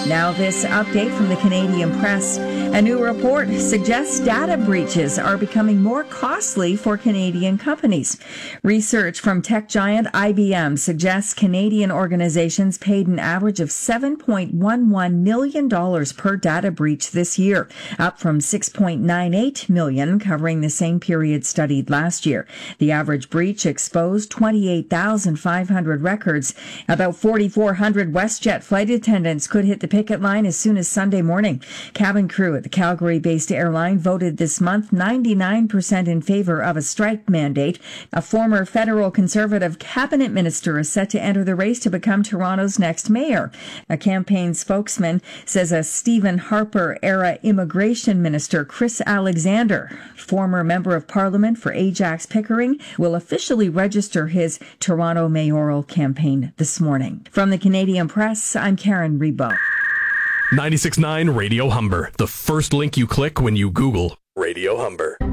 Now this update from the Canadian Press. A new report suggests data breaches are becoming more costly for Canadian companies. Research from tech giant IBM suggests Canadian organizations paid an average of $7.11 million per data breach this year, up from $6.98 million covering the same period studied last year. The average breach exposed 28,500 records. About 4,400 WestJet flight attendants could hit the picket line as soon as Sunday morning. Cabin crew at the Calgary-based airline voted this month 99% in favor of a strike mandate. A former federal Conservative cabinet minister is set to enter the race to become Toronto's next mayor. A campaign spokesman says a Stephen Harper-era immigration minister, Chris Alexander, former member of Parliament for Ajax Pickering, will officially register his Toronto mayoral campaign this morning. From the Canadian Press, I'm Karen Rebo. 96.9 Radio Humber, the first link you click when you Google Radio Humber.